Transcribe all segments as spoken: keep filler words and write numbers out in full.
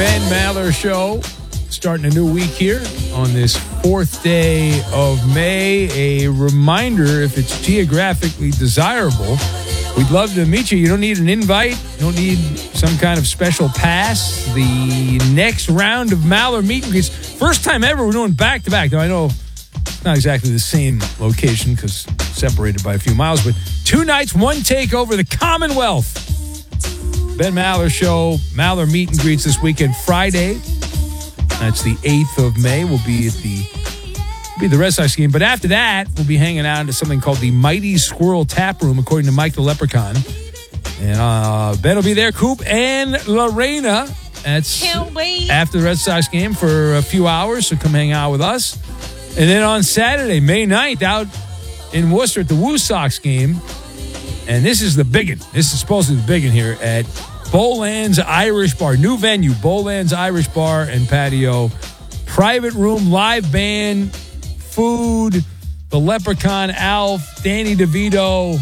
Ben Maller Show. Starting a new week here on this fourth day of May. A reminder, if it's geographically desirable, we'd love to meet you. You don't need an invite. You don't need some kind of special pass. The next round of Maller meet and greets, first time ever, we're doing back-to-back. Now, I know it's not exactly the same location because separated by a few miles, but two nights, one takeover, the Commonwealth. Ben Maller Show, Maller meet and greets this weekend, Friday. That's the eighth of May. We'll be at the be the Red Sox game. But after that, we'll be hanging out at something called the Mighty Squirrel Tap Room, according to Mike the Leprechaun. And uh, Ben will be there, Coop and Lorena. That's Can't wait. After the Red Sox game for a few hours, so come hang out with us. And then on Saturday, May ninth, out in Worcester at the Woo Sox game. And this is the biggin. This is supposed to be the biggin here at Bowlands Irish Bar. New venue, Bowlands Irish Bar and Patio. Private room, live band, food, the Leprechaun, Alf, Danny DeVito,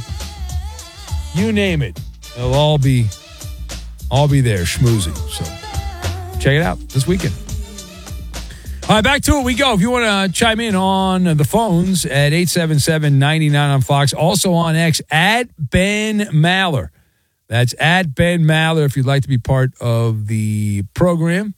you name it. They'll all be, all be there schmoozing. So check it out this weekend. All right, back to it we go. If you want to chime in on the phones at eight seven seven, nine nine on Fox. Also on X, at Ben Maller. That's at Ben Maller if you'd like to be part of the program.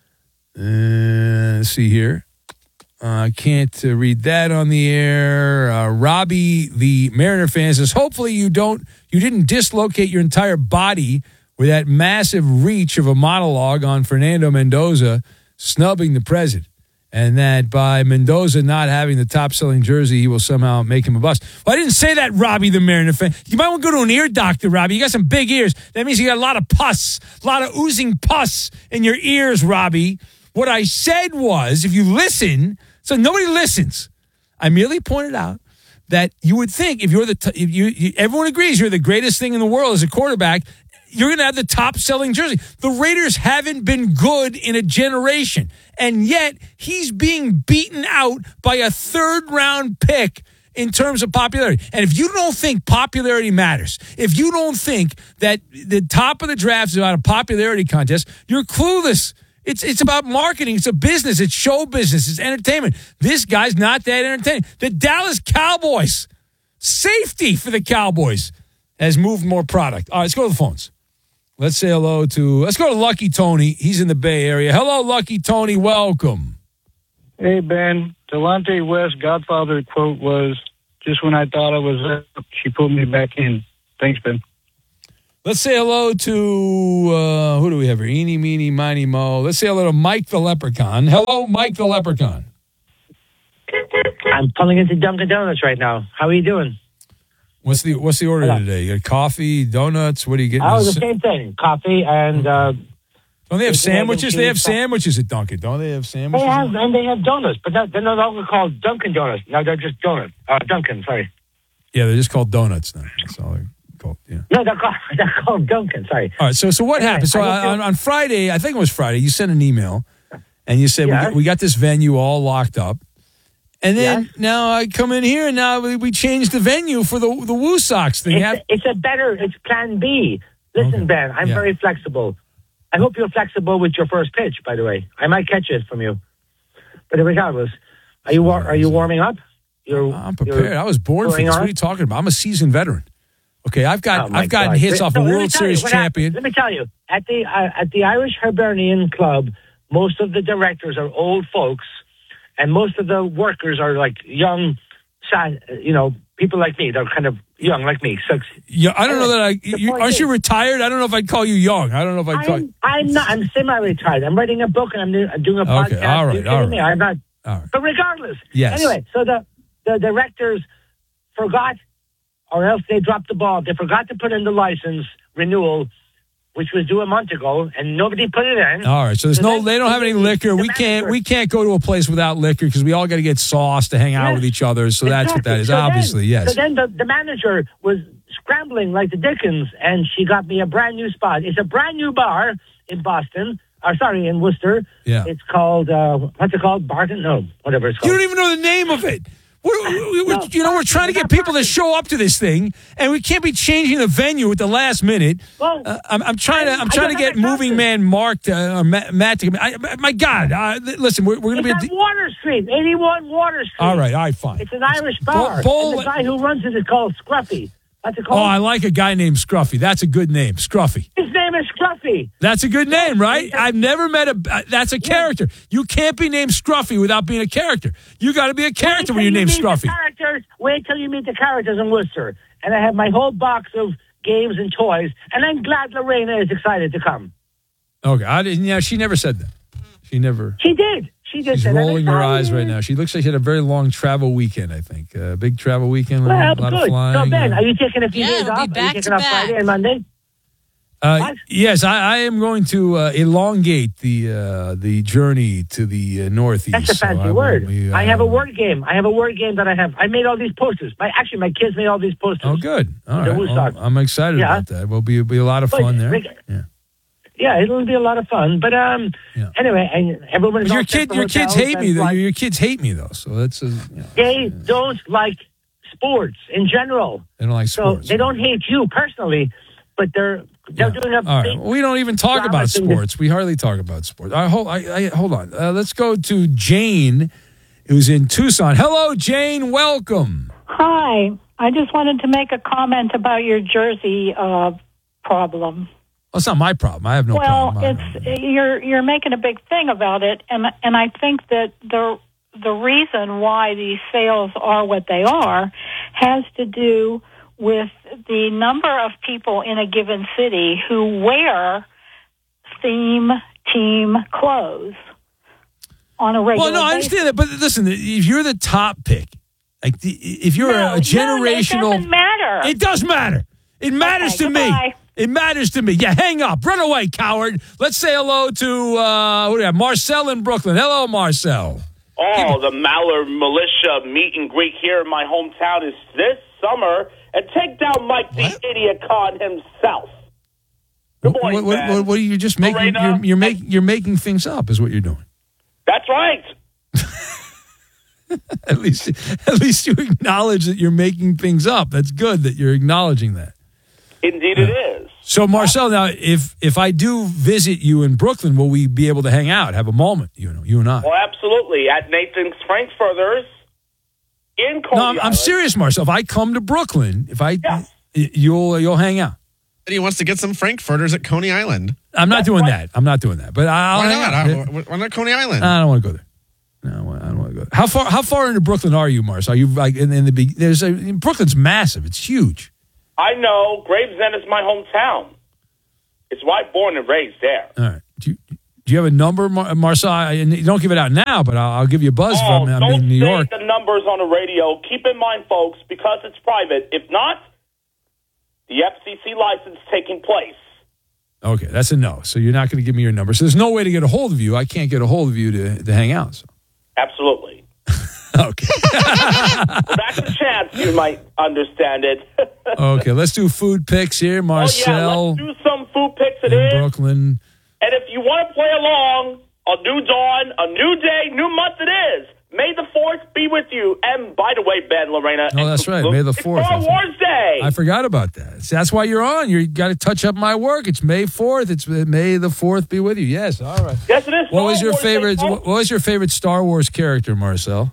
Uh, let's see here. I uh, can't uh, read that on the air. Uh, Robbie, the Mariner fan, says, hopefully you don't, you didn't dislocate your entire body with that massive reach of a monologue on Fernando Mendoza snubbing the president. And that by Mendoza not having the top-selling jersey, he will somehow make him a bust. Well, I didn't say that, Robbie, the Mariner fan. You might want to go to an ear doctor, Robbie. You got some big ears. That means you got a lot of pus, a lot of oozing pus in your ears, Robbie. What I said was, if you listen, so nobody listens. I merely pointed out that you would think if you're the, t- if you, you, everyone agrees you're the greatest thing in the world as a quarterback, you're going to have the top-selling jersey. The Raiders haven't been good in a generation, and yet he's being beaten out by a third-round pick in terms of popularity. And if you don't think popularity matters, if you don't think that the top of the draft is about a popularity contest, you're clueless. It's it's about marketing. It's a business. It's show business. It's entertainment. This guy's not that entertaining. The Dallas Cowboys, safety for the Cowboys, has moved more product. All right, let's go to the phones. Let's say hello to, let's go to Lucky Tony. He's in the Bay Area. Hello, Lucky Tony. Welcome. Hey, Ben. Delonte West Godfather quote was, just when I thought I was up, she pulled me back in. Thanks, Ben. Let's say hello to, uh, who do we have here? Eeny, meeny, miny, mo. Let's say hello to Mike the Leprechaun. Hello, Mike the Leprechaun. I'm pulling into Dunkin' Donuts right now. How are you doing? What's the What's the order Hello. today? You got coffee, donuts? What are you getting? Oh, the same thing. Coffee and... Uh, don't they have sandwiches? They have cheese. sandwiches at Dunkin', don't they have sandwiches? They have, and they have donuts, but not, they're no longer called Dunkin' Donuts. No, they're just donuts. Uh, Dunkin', sorry. Yeah, they're just called donuts now. That's all they're called, yeah. No, they're called, they're called Dunkin', sorry. All right, so so what Anyway, happened? So I on, on Friday, I think it was Friday, you sent an email, and you said, Yeah. we, got, we got this venue all locked up. And then Yes. now I come in here, and now we, we changed the venue for the the Woo Sox thing. It's, Have- a, it's a better, it's plan B. Listen, Okay. Ben, I'm Yeah. very flexible. I hope you're flexible with your first pitch, by the way. I might catch it from you. But regardless, are you war- are you warming up? You're, I'm prepared. I was born for going this. What on? are you talking about? I'm a seasoned veteran. Okay, I've got Oh, my I've gotten God. hits off So a let me World tell you Series what happened. champion. Let me tell you, at the uh, at the Irish Hibernian Club, most of the directors are old folks, and most of the workers are like young, sad, you know, people like me. They're kind of young, like me. So, Yeah, I don't know that I. The You, point aren't is- you retired? I don't know if I'd call you young. I don't know if I'd call. I'm, I'm not. I'm semi-retired. I'm writing a book and I'm doing, I'm doing a Okay, podcast. all right, Are you kidding all me? right. I'm not. All right. But regardless, Yes. Anyway, so the the directors forgot, or else they dropped the ball. They forgot to put in the license renewal, which was due a month ago, and nobody put it in. All right, so there's So no. then- They don't have any liquor. the We can't. manager- We can't go to a place without liquor because we all got to get sauce to hang out Yes. with each other. So that's what that Exactly. is. So then- Obviously, yes. So then the, the manager was scrambling like the Dickens, and she got me a brand new spot. It's a brand new bar in Boston. Or sorry, in Worcester. Yeah. It's called uh, what's it called? Barton? No, whatever it's You called. don't even know the name of it. We're, we we No, you know, we're trying to get people to parking. show up to this thing, and we can't be changing the venue at the last minute. Well, uh, I'm, I'm trying to. I'm I trying to don't get have a moving doctor. man Mark to, or Matt, Matt to. I, my God, uh, listen, we're, we're going to It's be. on Water Street, eighty-one Water Street. All right, all right, fine. It's an Irish bar. Bull- and the guy who runs it is called Scruffy. What's it called? Oh, I like a guy named Scruffy. That's a good name, Scruffy. His name is Scruffy. That's a good name, right? Yeah. I've never met a. Uh, that's a character. You can't be named Scruffy without being a character. You got to be a character when Wait you're till named you meet Scruffy. the characters. Wait till you meet the characters in Worcester. And I have my whole box of games and toys. And I'm glad Lorena is excited to come. Okay, I didn't. Yeah, she never said that. She never. She did. She did. She's that. I'm rolling her eyes excited. right now. She looks like she had a very long travel weekend. I think a uh, big travel weekend. Well, a lot good. of flying. So, Ben, uh, are you taking a few Yeah, days it'll be off? Are you back taking to off back. Friday and Monday? Uh, What? yes, I, I am going to uh, elongate the uh, the journey to the uh, northeast. That's a So fancy I will word. be, I have a uh, word game. I have a word game that I have. I made all these posters. My Actually, my kids made all these posters. Oh, good. All The right. Woodstock. Well, I'm excited Yeah. about that. Will be be a lot of But fun there. make- Yeah. Yeah, it'll be a lot of fun. But um, Yeah. anyway, and everyone's But your all set kid, for your kids hotels hate me. and Though. flights. Your kids hate me though. So that's a, you know, They don't like sports in general. they don't like So sports. they don't hate you personally, but they're they're Yeah. doing a All big right. We don't even talk drama about thing that- sports. We hardly talk about sports. I, hold, I, I, hold on. Uh, let's go to Jane, who's in Tucson. Hello, Jane. Welcome. Hi. I just wanted to make a comment about your Jersey uh, problem. Well, it's not my problem. I have no well, problem. it's you're you're making a big thing about it, and and I think that the the reason why these sales are what they are has to do with the number of people in a given city who wear theme team clothes on a regular Well, no, I basis. understand that. But listen, if you're the top pick, like the, if you're No, a, a generational. no, it doesn't matter. It does matter. It matters Okay, to me. goodbye. It matters to me. Yeah, hang up. Run away, coward. Let's say hello to, uh, what do we have? Marcel in Brooklyn. Hello, Marcel. Oh, the Maller Militia meet and greet here in my hometown is this summer, and take down Mike the Idiot Con himself. Good What, morning, what, man. what, what are you just making? Lorena, You're, you're, make, you're making things up, is what you're doing. That's right. At least, at least you acknowledge that you're making things up. That's good that you're acknowledging that. Indeed, it is. So, Marcel, now if if I do visit you in Brooklyn, will we be able to hang out, have a moment? You know, you and I. Well, absolutely. At Nathan's Frankfurters in Coney No, I'm, I'm Island. serious, Marcel. If I come to Brooklyn, if I, Yeah. y- you'll you'll hang out. And he wants to get some Frankfurters at Coney Island. I'm not That's doing right. that. I'm not doing that. But I'll Why hang not? out. Why- Why not Coney Island? I don't want to go there. No, I don't want- I don't want to go there. How far? How far into Brooklyn are you, Mars? Are you like in, in the big? There's a Brooklyn's massive. It's huge. I know. Gravesend is my hometown. It's why I'm born and raised there. All right. Do you, do you have a number, Mar- Marcel? I, and you don't give it out now, but I'll, I'll give you a buzz Oh, from I'm don't in New say York. the numbers on the radio. Keep in mind, folks, because it's private. If not, the F C C license taking place. Okay, that's a no. So you're not going to give me your number. So there's no way to get a hold of you. I can't get a hold of you to, to hang out. So. Absolutely. Okay. Well, that's a chance you might understand it. Okay, let's do food picks here, Oh, yeah, Marcel let's do some food picks. It in is. Brooklyn. And if you want to play along, a new dawn, a new day, new month it is. May the fourth be with you. And by the way, Ben, Lorena. Oh, that's right. May the fourth. It's Star Wars Day. I forgot about that. See, that's why you're on. You got to touch up my work. It's May fourth. It's May the fourth be with you. Yes, all right. Yes, it is. What was Star your Wars Day, favorite? folks. What was your favorite Star Wars character, Marcel?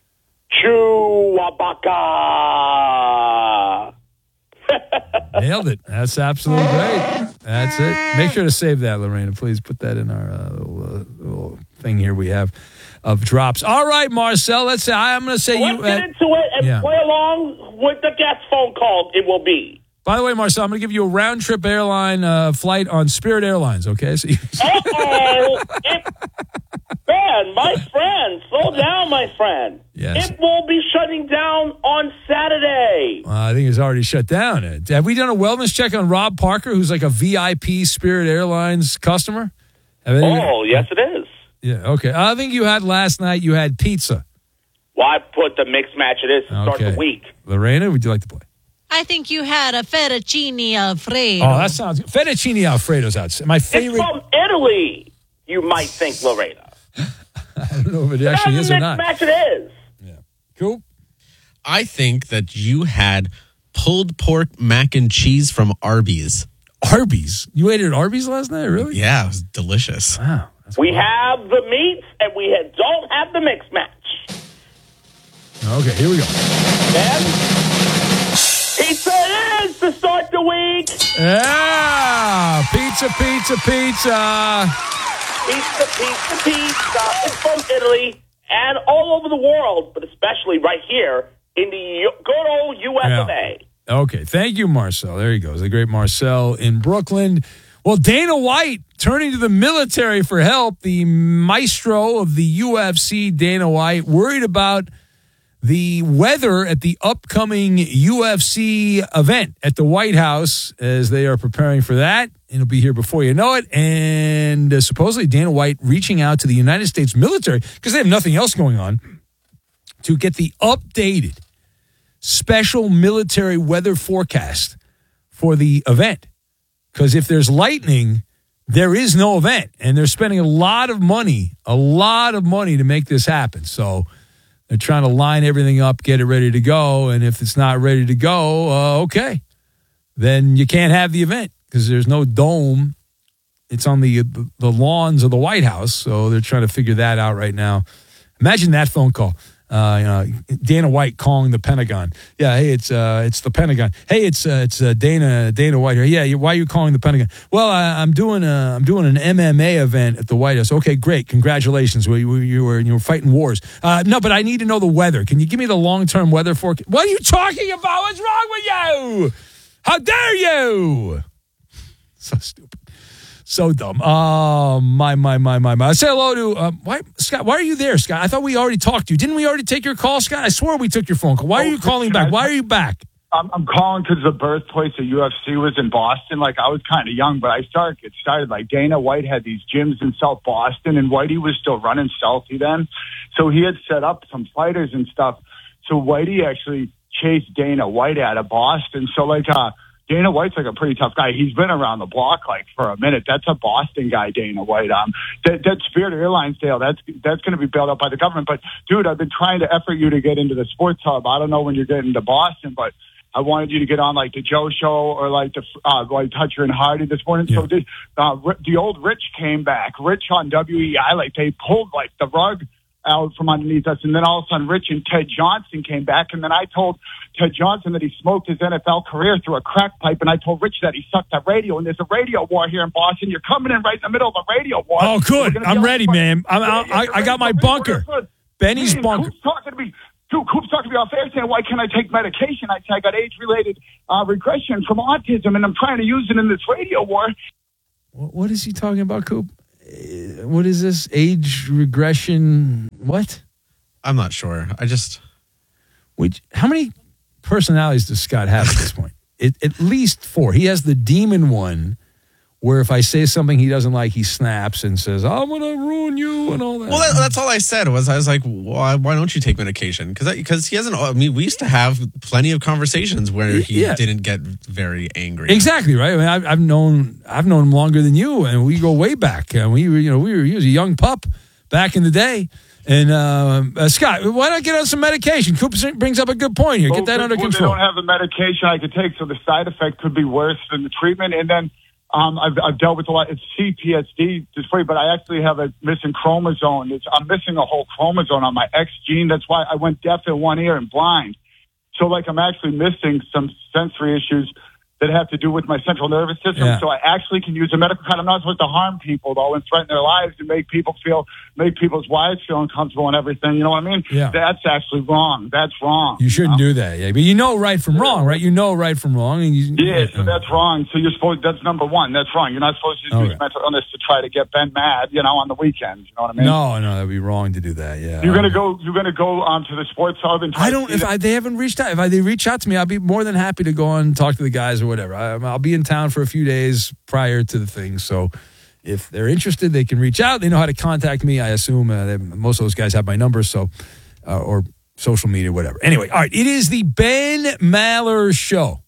Chewbacca. Nailed it. That's absolutely great. That's it. Make sure to save that, Lorena. Please put that in our uh, little, uh, little thing here we have of drops. All right, Marcel. Let's say I'm going to say Let's you. get Uh, into it and yeah. play along with the guest phone call. It will be. by the way, Marcel, I'm going to give you a round trip airline uh, flight on Spirit Airlines. Okay, so you, Uh-oh. It, Ben, my friend, slow down, my friend. Yes. It will be shutting down on Saturday. uh, I think it's already shut down. Uh, Have we done a wellness check on Rob Parker, who's like a V I P Spirit Airlines customer? Have any- Oh, yes, it is. Yeah. Okay. I think you had last night. You had pizza. Well, I put the mixed match it is to start Okay. the week. Lorena, would you like to play? I think you had a fettuccine alfredo. Oh, that sounds good. Fettuccine Alfredo's out. My It's favorite. from Italy, you might think, Lorena. I don't know if it That's actually the is or mixed not. match it is. Cool. I think that you had pulled pork mac and cheese from Arby's. Arby's? You ate at Arby's last night, really? Yeah, it was delicious. Wow. That's We cool. have the meats, and we ha- don't have the mix match. Okay, here we go. Then, pizza it is to start the week. Yeah, pizza, pizza, pizza. Pizza, pizza, pizza. It's from Italy and all over the world, but especially right here in the U- good old U S of A. Okay, thank you, Marcel. There he goes, the great Marcel in Brooklyn. Well, Dana White turning to the military for help. The maestro of the U F C, Dana White, worried about the weather at the upcoming U F C event at the White House as they are preparing for that. It'll be here before you know it. And uh, supposedly Dana White reaching out to the United States military, because they have nothing else going on, to get the updated special military weather forecast for the event. Because if there's lightning, there is no event. And they're spending a lot of money, a lot of money to make this happen. So they're trying to line everything up, get it ready to go. And if it's not ready to go, uh, okay, then you can't have the event because there's no dome. It's on the the lawns of the White House. So they're trying to figure that out right now. Imagine that phone call. Uh, you know, Dana White calling the Pentagon. Yeah, hey, it's uh, it's the Pentagon. Hey, it's uh, it's uh, Dana Dana White here. Yeah, you, why are you calling the Pentagon? Well, I, I'm doing a I'm doing an M M A event at the White House. Okay, great, congratulations. Well, you, you were you were fighting wars. Uh, no, but I need to know the weather. Can you give me the long term weather forecast? What are you talking about? What's wrong with you? How dare you? So stupid. So dumb. Oh, my, my, my, my, my. I say hello to, uh, why, Scott, why are you there, Scott? I thought we already talked to you. Didn't we already take your call, Scott? I swore we took your phone call. Why are you calling back? Why are you back? I'm, I'm calling because the birthplace of U F C was in Boston. Like, I was kind of young, but I started, it started like Dana White had these gyms in South Boston, and Whitey was still running Southie then. So he had set up some fighters and stuff. So Whitey actually chased Dana White out of Boston. So, like, uh, Dana White's like a pretty tough guy. He's been around the block like for a minute. That's a Boston guy, Dana White. Um, that, that Spirit Airlines deal, that's that's going to be bailed out by the government. But dude, I've been trying to effort you to get into the sports hub. I don't know when you're getting to Boston, but I wanted you to get on like the Joe Show or like the uh, like Toucher and Hardy this morning. Yeah. So this, uh, the old Rich came back. Rich on W E I, like they pulled like the rug out from underneath us, and then all of a sudden Rich and Ted Johnson came back, and then I told Ted Johnson that he smoked his N F L career through a crack pipe, and I told Rich that he sucked at radio, and there's a radio war here in Boston. You're coming in right in the middle of a radio war. Oh, good. I'm ready, man. I'm, I'm, I, I got my bunker. Benny's Man, bunker. Coop's talking to me. Dude, Coop's talking to me off air saying, why can't I take medication? I say I got age-related uh, regression from autism, and I'm trying to use it in this radio war. What, what is he talking about, Coop? Uh, What is this? Age regression? What? I'm not sure. I just... Which, how many personalities does Scott have at this point? It, at least four. He has the demon one where if I say something he doesn't like, he snaps and says, I'm going to ruin you and all that. Well, that, that's all I said was I was like, why, why don't you take medication? Because because he hasn't. I mean, we used to have plenty of conversations where he Yeah. didn't get very angry. Exactly, right? I mean, I've, I've known I've known him longer than you, and we go way back. And we were, you know, we were he was a young pup back in the day. And uh, uh, Scott, why not get on some medication? Coop brings up a good point here. Get Well, that under well, control. They don't have the medication I could take, so the side effect could be worse than the treatment. And then um, I've, I've dealt with a lot. It's C P S D, dysphoria, but I actually have a missing chromosome. It's, I'm missing a whole chromosome on my X gene. That's why I went deaf in one ear and blind. So, like, I'm actually missing some sensory issues that have to do with my central nervous system. Yeah. So I actually can use a medical card. I'm not supposed to harm people, though, and threaten their lives and make people feel, make people's wives feel uncomfortable and everything. You know what I mean? Yeah. That's actually wrong. That's wrong. You shouldn't know? do that, yeah. But you know right from wrong, right? You know right from wrong. And you, Yeah, so that's wrong. So you're supposed, that's number one. That's wrong. You're not supposed to Okay. use mental illness to try to get Ben mad, you know, on the weekends. You know what I mean? No, no, that'd be wrong to do that, yeah. You're going to go, you're going to go um, to the sports hub and try I to don't, see if that- I, they haven't reached out, if I, they reach out to me, I'll be more than happy to go on and talk to the guys or whatever. I, I'll be in town for a few days prior to the thing. So if they're interested, they can reach out. They know how to contact me. I assume uh, they, most of those guys have my number, so, uh, or social media, whatever. Anyway, all right. It is the Ben Maller Show.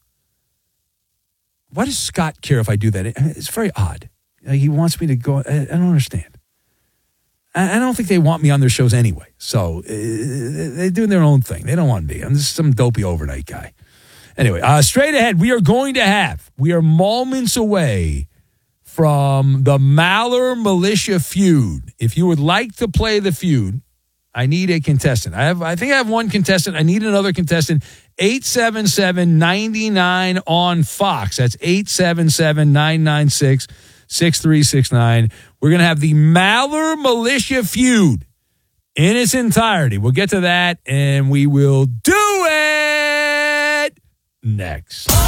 Why does Scott care if I do that? It's very odd. Like, he wants me to go. I, I don't understand. I don't think they want me on their shows anyway. So uh, they're doing their own thing. They don't want me. I'm just some dopey overnight guy. Anyway, uh, straight ahead, we are going to have, we are moments away from the Maller Militia feud. If you would like to play the feud, I need a contestant. I have, I think I have one contestant. I need another contestant. eight seven seven, nine nine on Fox. That's eight seven seven, nine nine six, six three six nine. We're going to have the Maller Militia feud in its entirety. We'll get to that, and we will do it next.